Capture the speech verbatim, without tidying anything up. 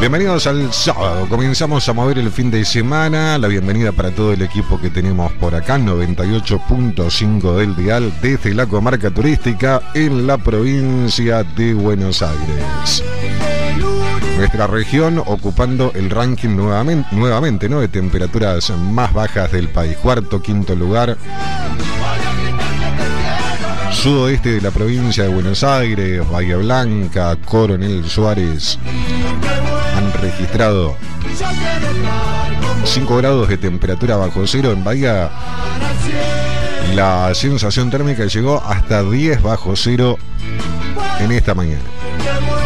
Bienvenidos al sábado, comenzamos a mover el fin de semana. La bienvenida para todo el equipo que tenemos por acá, noventa y ocho punto cinco del dial, desde la comarca turística en la provincia de Buenos Aires. Nuestra región ocupando el ranking nuevamente, nuevamente, ¿no?, de temperaturas más bajas del país. Cuarto, quinto lugar. Sudoeste de la provincia de Buenos Aires, Bahía Blanca, Coronel Suárez han registrado cinco grados de temperatura bajo cero. En Bahía la sensación térmica llegó hasta diez bajo cero en esta mañana.